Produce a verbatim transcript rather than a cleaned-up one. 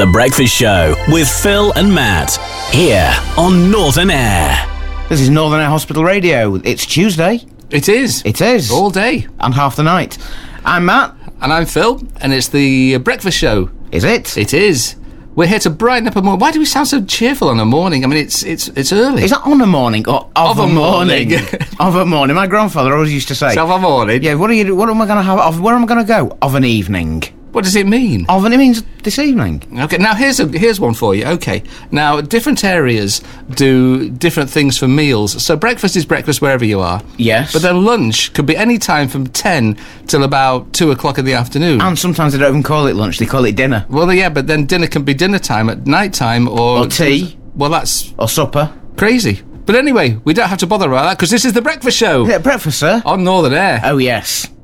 The Breakfast Show with Phil and Matt, here on Northern Air. This is Northern Air Hospital Radio. It's Tuesday. It is. It is. All day. And half the night. I'm Matt. And I'm Phil, and it's the Breakfast Show. Is it? It is. We're here to brighten up a morning. Why do we sound so cheerful on a morning? I mean, it's it's it's early. Is that on a morning or of, Of a a morning? morning. Of a morning. My grandfather always used to say. Of a morning? Yeah, what are you? What am I going to have? Of, where am I going to go? Of an evening. What does it mean? Of an, it means this evening. Okay, now here's a here's one for you. Okay, now different areas do different things for meals. So breakfast is breakfast wherever you are. Yes. But then lunch could be any time from ten till about two o'clock in the afternoon. And sometimes they don't even call it lunch; they call it dinner. Well, yeah, but then dinner can be dinner time at night time or Or tea. Well, that's Or supper. crazy. But anyway, we don't have to bother about that because this is the Breakfast Show Yeah, breakfast, sir. on Northern Air. Oh yes.